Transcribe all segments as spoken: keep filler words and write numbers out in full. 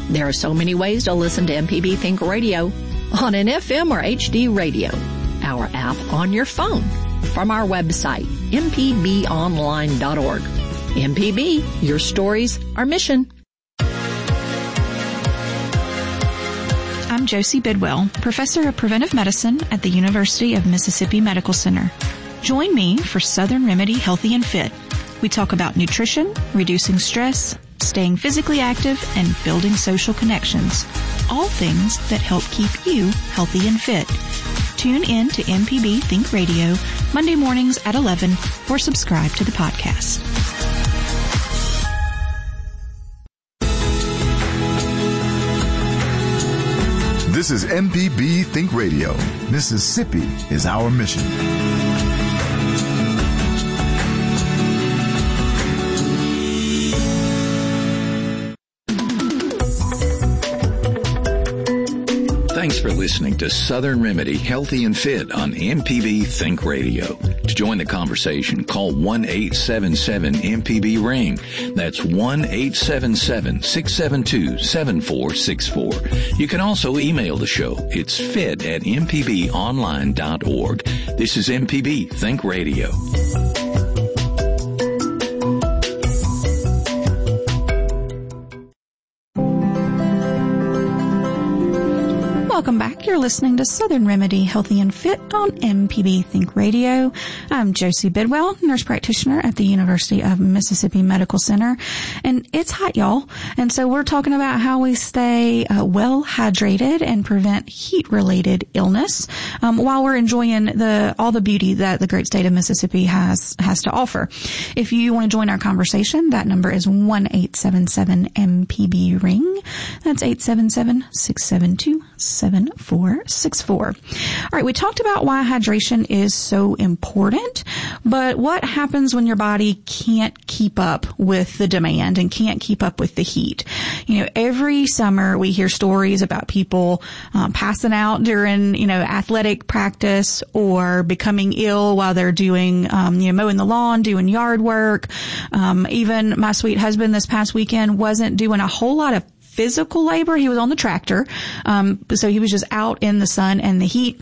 There are so many ways to listen to M P B Think Radio on an F M or H D radio, our app on your phone, from our website, m p b online dot org. M P B, your stories, our mission. I'm Josie Bidwell, Professor of Preventive Medicine at the University of Mississippi Medical Center. Join me for Southern Remedy Healthy and Fit. We talk about nutrition, reducing stress, staying physically active, and building social connections. All things that help keep you healthy and fit. Tune in to M P B Think Radio Monday mornings at eleven or subscribe to the podcast. This is M P B Think Radio. Mississippi is our mission. Thanks for listening to Southern Remedy Healthy and Fit on M P B Think Radio. To join the conversation, call one eight seven seven M P B ring. That's one eight seven seven, six seven two, seven four six four. You can also email the show. It's fit at m p b online dot org. This is M P B Think Radio. Welcome back. You're listening to Southern Remedy Healthy and Fit on M P B Think Radio. I'm Josie Bidwell, nurse practitioner at the University of Mississippi Medical Center. And it's hot, y'all. And so we're talking about how we stay uh, well hydrated and prevent heat-related illness um, while we're enjoying the all the beauty that the great state of Mississippi has has to offer. If you want to join our conversation, that number is one eight seven seven M P B ring. That's eight seven seven, six seven two, seven four six four. All right, we talked about why hydration is so important, but what happens when your body can't keep up with the demand and can't keep up with the heat? You know, every summer we hear stories about people um, passing out during, you know, athletic practice or becoming ill while they're doing, um, you know, mowing the lawn, doing yard work. Um, even my sweet husband this past weekend wasn't doing a whole lot of physical labor. He was on the tractor. Um, so he was just out in the sun and the heat.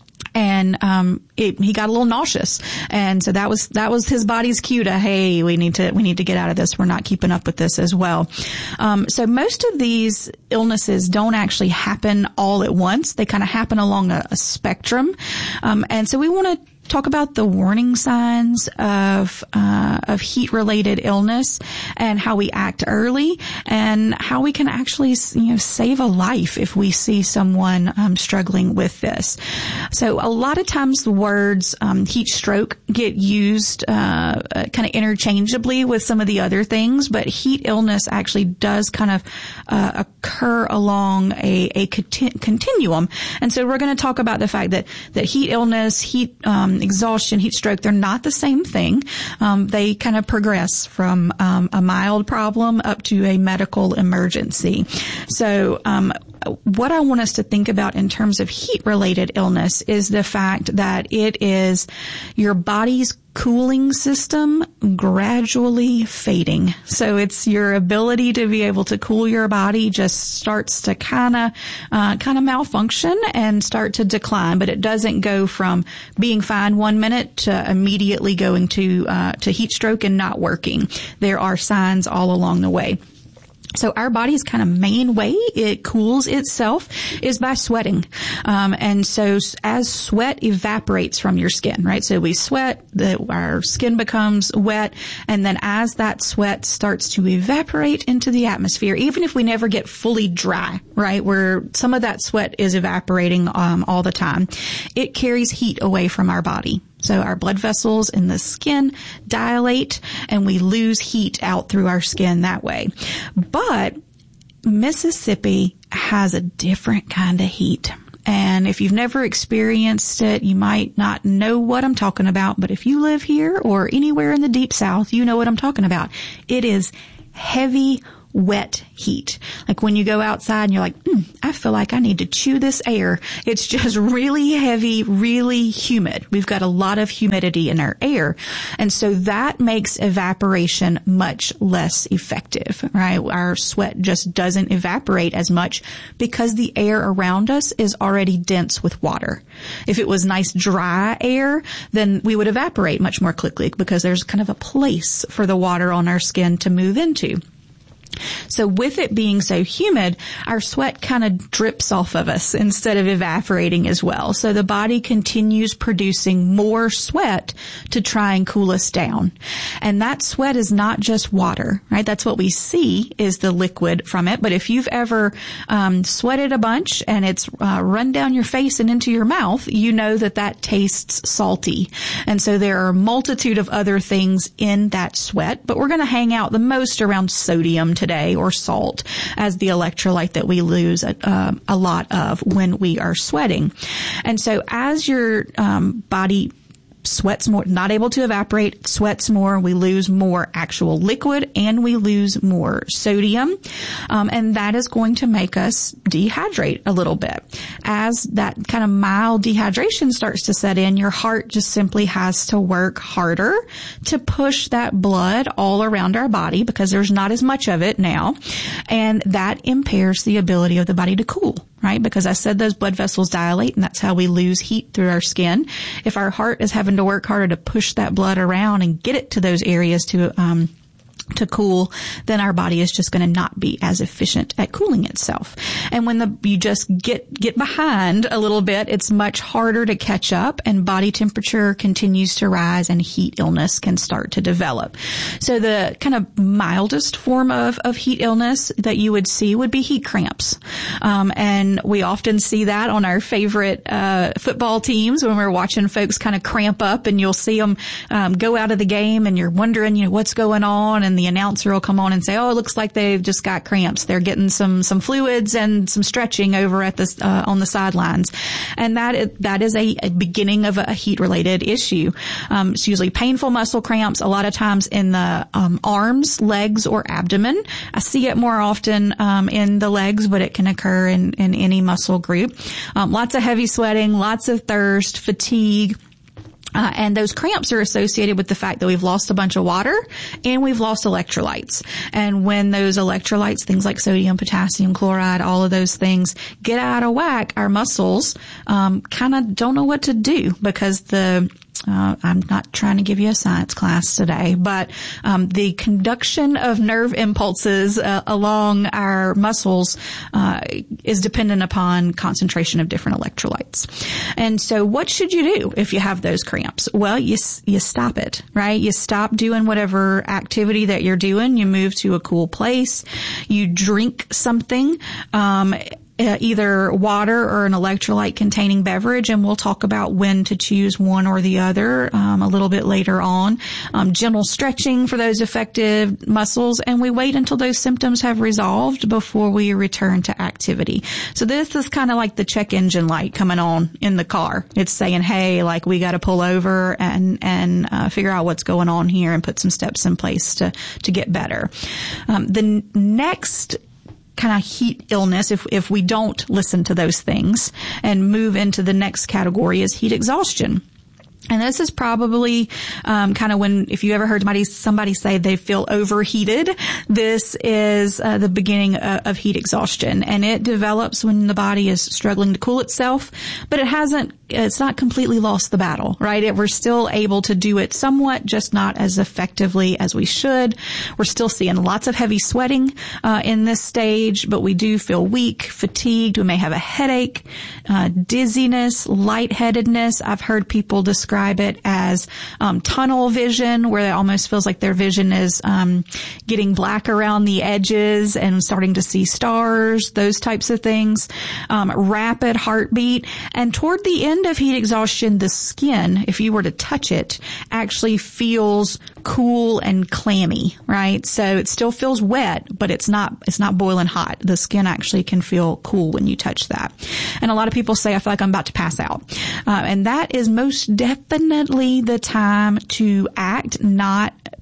And, um, it, he got a little nauseous. And so that was, that was his body's cue to, hey, we need to, we need to get out of this. We're not keeping up with this as well. Um, so most of these illnesses don't actually happen all at once. They kind of happen along a, a spectrum. Um, and so we want to talk about the warning signs of uh of heat-related illness and how we act early and how we can actually, you know, save a life if we see someone um struggling with this. So a lot of times the words um heat stroke get used uh kind of interchangeably with some of the other things, but heat illness actually does kind of uh occur along a a conti- continuum. And so we're going to talk about the fact that that heat illness, heat um exhaustion, heat stroke, they're not the same thing. Um, they kind of progress from um, a mild problem up to a medical emergency. So um, what I want us to think about in terms of heat-related illness is the fact that it is your body's cooling system gradually fading. So it's your ability to be able to cool your body just starts to kind of, uh, kind of malfunction and start to decline, but it doesn't go from being fine one minute to immediately going to, uh, to heat stroke and not working. There are signs all along the way. So our body's kind of main way it cools itself is by sweating. Um, and so as sweat evaporates from your skin, right? So we sweat, the, our skin becomes wet, and then as that sweat starts to evaporate into the atmosphere, even if we never get fully dry, right? Where some of that sweat is evaporating, um, all the time, it carries heat away from our body. So our blood vessels in the skin dilate and we lose heat out through our skin that way. But Mississippi has a different kind of heat. And if you've never experienced it, you might not know what I'm talking about. But if you live here or anywhere in the Deep South, you know what I'm talking about. It is heavy wet heat. Like when you go outside and you're like, mm, I feel like I need to chew this air. It's just really heavy, really humid. We've got a lot of humidity in our air. And so that makes evaporation much less effective, right? Our sweat just doesn't evaporate as much because the air around us is already dense with water. If it was nice dry air, then we would evaporate much more quickly because there's kind of a place for the water on our skin to move into. So with it being so humid, our sweat kind of drips off of us instead of evaporating as well. So the body continues producing more sweat to try and cool us down. And that sweat is not just water, right? That's what we see is the liquid from it. But if you've ever um, sweated a bunch and it's uh, run down your face and into your mouth, you know that that tastes salty. And so there are a multitude of other things in that sweat, but we're going to hang out the most around sodium today, or salt, as the electrolyte that we lose a, uh, a lot of when we are sweating. And so as your um, body sweats more, not able to evaporate, sweats more, we lose more actual liquid and we lose more sodium. Um, and that is going to make us dehydrate a little bit. As that kind of mild dehydration starts to set in, your heart just simply has to work harder to push that blood all around our body because there's not as much of it now. And that impairs the ability of the body to cool. Right? Because I said those blood vessels dilate and that's how we lose heat through our skin. If our heart is having to work harder to push that blood around and get it to those areas to, um, to cool, then our body is just going to not be as efficient at cooling itself. And when the, you just get, get behind a little bit, it's much harder to catch up and body temperature continues to rise and heat illness can start to develop. So the kind of mildest form of, of heat illness that you would see would be heat cramps. Um, and we often see that on our favorite, uh, football teams when we're watching folks kind of cramp up and you'll see them, um, go out of the game and you're wondering, you know, what's going on, and the announcer will come on and say, oh, it looks like they've just got cramps. They're getting some, some fluids and some stretching over at the, uh, on the sidelines. And that, that is a, a beginning of a heat related issue. Um, it's usually painful muscle cramps, a lot of times in the, um, arms, legs, or abdomen. I see it more often, um, in the legs, but it can occur in, in any muscle group. Um, lots of heavy sweating, lots of thirst, fatigue. Uh, and those cramps are associated with the fact that we've lost a bunch of water and we've lost electrolytes. And when those electrolytes, things like sodium, potassium, chloride, all of those things get out of whack, our muscles um, kind of don't know what to do because the Uh, I'm not trying to give you a science class today, but um, the conduction of nerve impulses uh, along our muscles uh, is dependent upon concentration of different electrolytes. And so what should you do if you have those cramps? Well, you you stop it, right? You stop doing whatever activity that you're doing. You move to a cool place. You drink something. Um Uh, either water or an electrolyte containing beverage, and we'll talk about when to choose one or the other um, a little bit later on. Um, gentle stretching for those affected muscles, and we wait until those symptoms have resolved before we return to activity. So this is kind of like the check engine light coming on in the car. It's saying, hey, like we got to pull over and and uh, figure out what's going on here and put some steps in place to to get better. Um, the n- next kind of heat illness, if if we don't listen to those things and move into the next category, is heat exhaustion. And this is probably um kind of when, if you ever heard somebody, somebody say they feel overheated, this is uh, the beginning of, of heat exhaustion. And it develops when the body is struggling to cool itself, but it hasn't, it's not completely lost the battle, right? It, we're still able to do it somewhat, just not as effectively as we should. We're still seeing lots of heavy sweating uh in this stage, but we do feel weak, fatigued. We may have a headache, uh dizziness, lightheadedness. I've heard people describe describe it as um, tunnel vision, where it almost feels like their vision is um, getting black around the edges and starting to see stars, those types of things. Um, rapid heartbeat. And toward the end of heat exhaustion, the skin, if you were to touch it, actually feels cool and clammy, right? So it still feels wet, but it's not, it's not boiling hot. The skin actually can feel cool when you touch that. And a lot of people say, I feel like I'm about to pass out. Uh, and that is most definitely the time to act, not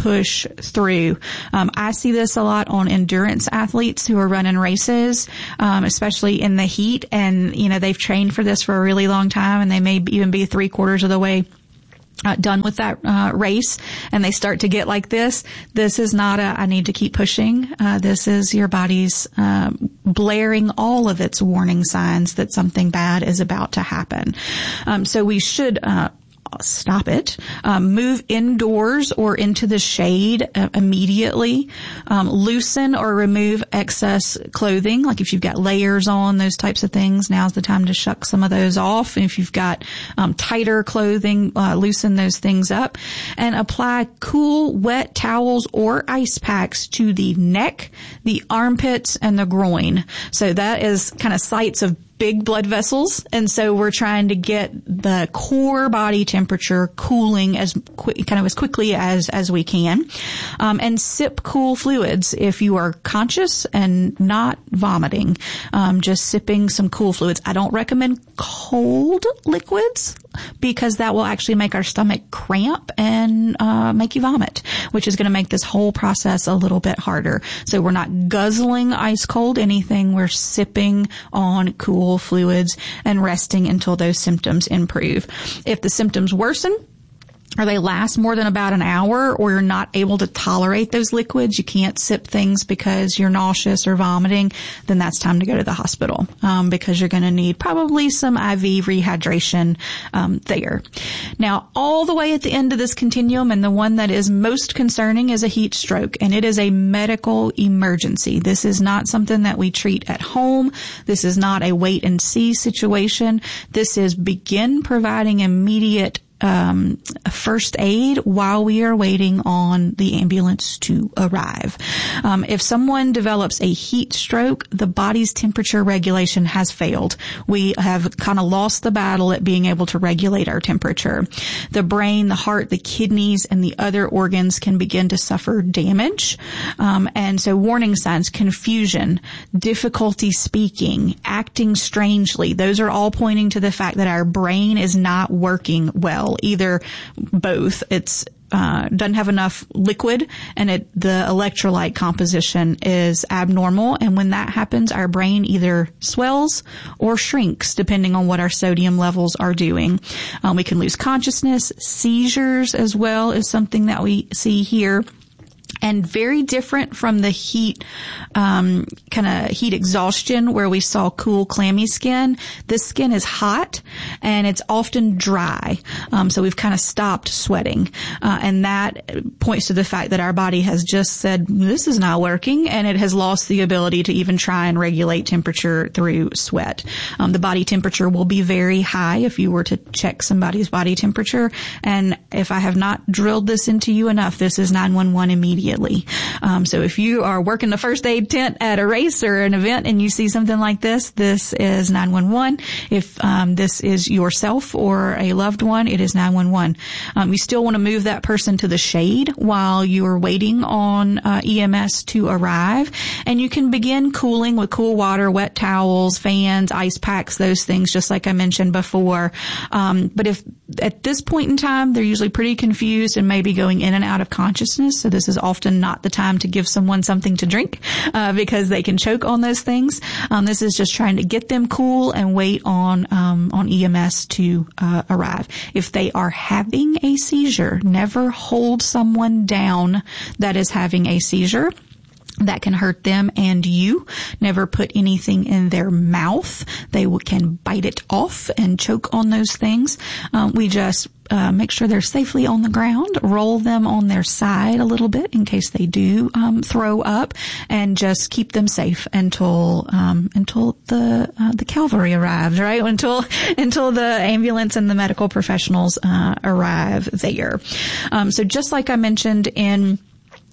push through. Um, I see this a lot on endurance athletes who are running races, um, especially in the heat. And, you know, they've trained for this for a really long time, and they may even be three quarters of the way Uh, done with that uh, race, and they start to get like this. This is not a I need to keep pushing. Uh, this is your body's uh, blaring all of its warning signs that something bad is about to happen. Um, so we should uh stop it, um, move indoors or into the shade uh, immediately, um, loosen or remove excess clothing. Like if you've got layers on, those types of things, now's the time to shuck some of those off. And if you've got um, tighter clothing, uh, loosen those things up, and apply cool, wet towels or ice packs to the neck, the armpits, and the groin. So that is kind of sites of big blood vessels, and so we're trying to get the core body temperature cooling as quick, kind of as quickly as as we can. Um, and sip cool fluids if you are conscious and not vomiting. Um, just sipping some cool fluids. I don't recommend cold liquids because that will actually make our stomach cramp and uh make you vomit, which is going to make this whole process a little bit harder. So we're not guzzling ice cold anything. We're sipping on cool fluids and resting until those symptoms improve. If the symptoms worsen, or they last more than about an hour, or you're not able to tolerate those liquids, you can't sip things because you're nauseous or vomiting, then that's time to go to the hospital, um, because you're going to need probably some I V rehydration um, there. Now, all the way at the end of this continuum, and the one that is most concerning, is a heat stroke, and it is a medical emergency. This is not something that we treat at home. This is not a wait and see situation. This is begin providing immediate Um, first aid while we are waiting on the ambulance to arrive. Um, if someone develops a heat stroke, the body's temperature regulation has failed. We have kind of lost the battle at being able to regulate our temperature. The brain, the heart, the kidneys, and the other organs can begin to suffer damage. Um, and so warning signs, confusion, difficulty speaking, acting strangely, those are all pointing to the fact that our brain is not working well. Either both. It's uh doesn't have enough liquid, and it the electrolyte composition is abnormal. And when that happens, our brain either swells or shrinks, depending on what our sodium levels are doing. Um, we can lose consciousness. Seizures as well is something that we see here. And very different from the heat, um, kind of heat exhaustion where we saw cool, clammy skin. This skin is hot and it's often dry. Um, so we've kind of stopped sweating. Uh, and that points to the fact that our body has just said, this is not working, and it has lost the ability to even try and regulate temperature through sweat. Um, the body temperature will be very high if you were to check somebody's body temperature. And if I have not drilled this into you enough, this is nine one one immediately. Um, so if you are working the first aid tent at a race or an event and you see something like this, this is nine one one. If um, this is yourself or a loved one, it is nine one one. Um, you still want to move that person to the shade while you are waiting on uh, E M S to arrive. And you can begin cooling with cool water, wet towels, fans, ice packs, those things, just like I mentioned before. Um, but if at this point in time, they're usually pretty confused and maybe going in and out of consciousness. So this is often not the time to give someone something to drink, uh, because they can choke on those things. Um, this is just trying to get them cool and wait on, um, on E M S to, uh, arrive. If they are having a seizure, never hold someone down that is having a seizure. That can hurt them and you. Never put anything in their mouth. They w- can bite it off and choke on those things. Um, we just uh, make sure they're safely on the ground, roll them on their side a little bit in case they do um, throw up, and just keep them safe until um, until the uh, the cavalry arrives, right? Until until the ambulance and the medical professionals uh, arrive there. Um, so just like I mentioned in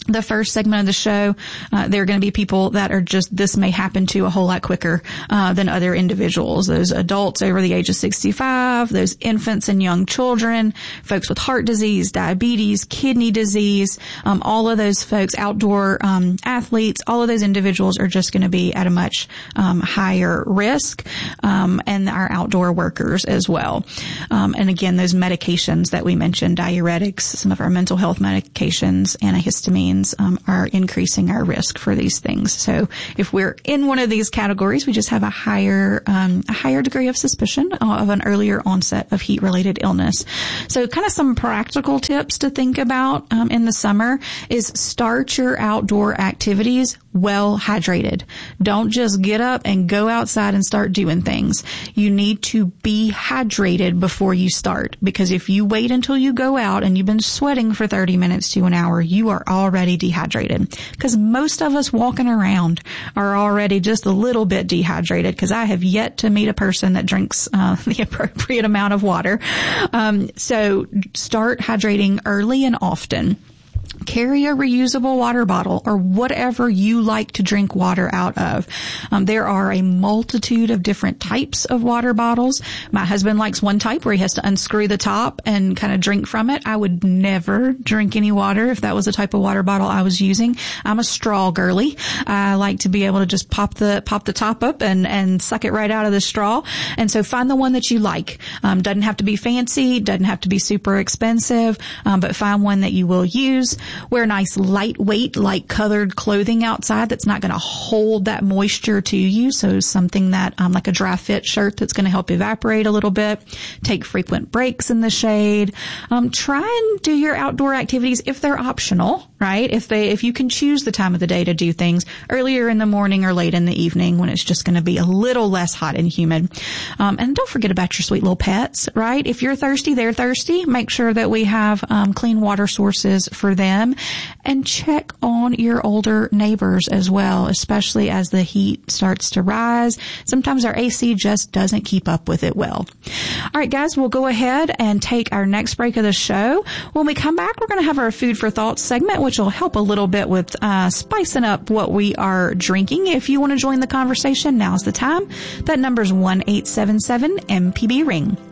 the first segment of the show, uh, there are going to be people that are just, this may happen to a whole lot quicker, uh, than other individuals. Those adults over the age of sixty-five, those infants and young children, folks with heart disease, diabetes, kidney disease, um, all of those folks, outdoor, um, athletes, all of those individuals are just going to be at a much, um, higher risk, um, and our outdoor workers as well. Um, and again, those medications that we mentioned, diuretics, some of our mental health medications, antihistamines, Um, are increasing our risk for these things. So if we're in one of these categories, we just have a higher, um, a higher degree of suspicion of an earlier onset of heat-related illness. So kind of some practical tips to think about, um, in the summer is start your outdoor activities well hydrated. Don't just get up and go outside and start doing things. You need to be hydrated before you start, because if you wait until you go out and you've been sweating for thirty minutes to an hour, you are already dehydrated, because most of us walking around are already just a little bit dehydrated, because I have yet to meet a person that drinks uh, the appropriate amount of water. Um, so start hydrating early and often. Carry a reusable water bottle or whatever you like to drink water out of. Um, there are a multitude of different types of water bottles. My husband likes one type where he has to unscrew the top and kind of drink from it. I would never drink any water if that was the type of water bottle I was using. I'm a straw girly. I like to be able to just pop the pop the top up and and suck it right out of the straw. And so find the one that you like. Um, doesn't have to be fancy, doesn't have to be super expensive, um, but find one that you will use. Wear nice lightweight, light colored clothing outside that's not going to hold that moisture to you. So something that, um, like a dry fit shirt that's going to help evaporate a little bit. Take frequent breaks in the shade. Um, try and do your outdoor activities if they're optional, right? If they, if you can choose the time of the day to do things earlier in the morning or late in the evening when it's just going to be a little less hot and humid. Um, and don't forget about your sweet little pets, right? If you're thirsty, they're thirsty. Make sure that we have, um, clean water sources for them. And check on your older neighbors as well, especially as the heat starts to rise. Sometimes our A C just doesn't keep up with it well. All right, guys, we'll go ahead and take our next break of the show. When we come back, we're going to have our Food for Thought segment, which will help a little bit with uh spicing up what we are drinking. If you want to join the conversation, now's the time. That number's one eight seven seven M P B ring.